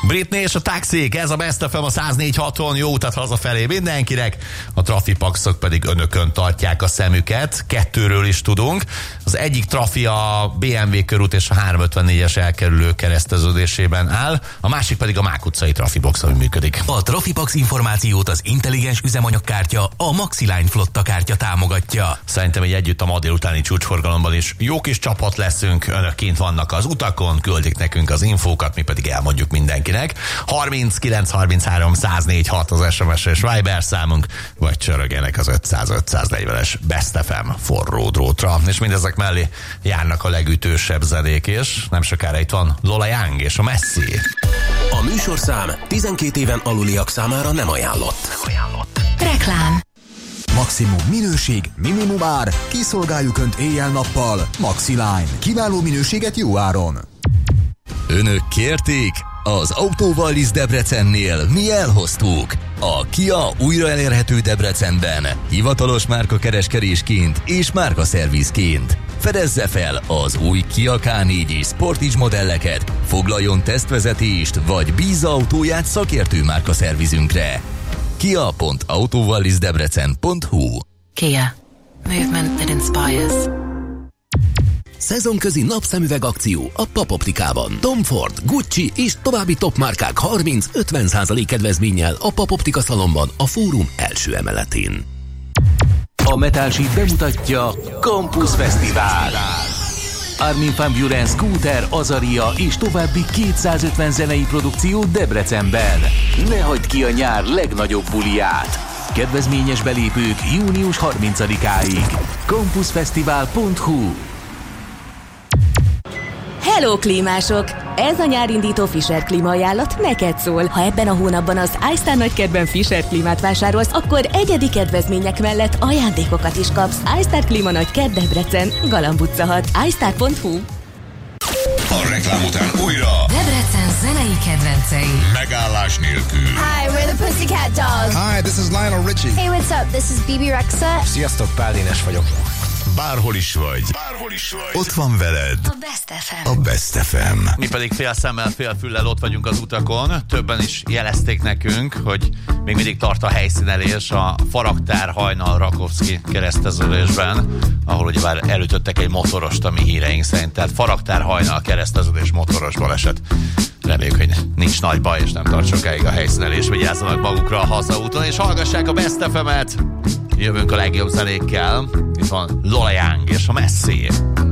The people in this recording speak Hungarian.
Britney és a Taxik, ez a Best FM a 104.6-on, jó utat hazafelé mindenkinek, a trafipaxok pedig önökön tartják a szemüket, kettőről is tudunk. Az egyik trafi a BMW körút és a 354-es elkerülő kereszteződésében áll, a másik pedig a Mák utcai trafibox, ami működik. A Trafipax információt az intelligens üzemanyagkártya, a Maxiline flotta kártya támogatja. Szerintem egy együtt a ma délutáni csúcsforgalomban is jó kis csapat leszünk, önök kint vannak az utakon, küldik nekünk az infókat, mi pedig elmondjuk mindenkinek. 39 33 104 6 az SMS és Viber számunk, vagy csörögjenek az 500-540-es Best FM forró drótra. És mindezek mellé járnak a legütősebb zenék, és nem sokára itt van Lola Young és a Messi. A műsorszám 12 éven aluliak számára nem ajánlott. Reklám. Maximum minőség, minimum ár, kiszolgáljuk Önt éjjel-nappal. Maxiline. Kiváló minőséget jó áron. Önök kérték? Az Autóvallis Debrecennél mi elhoztuk. A Kia újra elérhető Debrecenben, hivatalos márkakereskedésként és márkaszervizként. Fedezze fel az új Kia K4 és Sportage modelleket, foglaljon tesztvezetést, vagy bízza autóját szakértő márkaszervizünkre. kia.autovallisdebrecen.hu. Kia. Movement that inspires. Szezonközi napszemüveg akció a Papoptikában. Tom Ford, Gucci és további top márkák 30-50% kedvezménnyel a Papoptika szalonban, a Fórum első emeletén. A Metal Sheet bemutatja Campus Fesztivál. Armin van Buuren, Scooter, Azaria és további 250 zenei produkció Debrecenben. Ne hagyd ki a nyár legnagyobb buliát. Kedvezményes belépők június 30-áig. campusfesztivál.hu. Hello klímások! Ez a nyárindító Fischer klímaajánlat neked szól. Ha ebben a hónapban az iStar nagykertben Fischer klímát vásárolsz, akkor egyedi kedvezmények mellett ajándékokat is kapsz. iStar Klíma Nagykert Debrecen, Galamb utca 6, iStar.hu. A reklám után újra Debrecen zenei kedvencei. megállás nélkül. Hi, we're the Pussycat Dolls. Hi, this is Lionel Richie. Hey, what's up? This is Bibi Rexha. Sziasztok, Pál Dénes vagyok. Bárhol is vagy, ott van veled A Best FM. a Best FM. Mi pedig fél szemmel, fél füllel ott vagyunk az utakon. Többen is jelezték nekünk, hogy még mindig tart a helyszínelés a Faraktár Hajnal Rakovszki kereszteződésben, ahol ugye már elütöttek egy motorost a mi híreink szerint. Tehát Faraktár Hajnal kereszteződés, motoros baleset. Reméljük, hogy nincs nagy baj, és nem tart sokáig a helyszínelés. Vigyázzanak magukra a hazaúton, és hallgassák a Best FM-et. Jövünk a legjobb zenékkel. Itt van Lola Young és a Messi.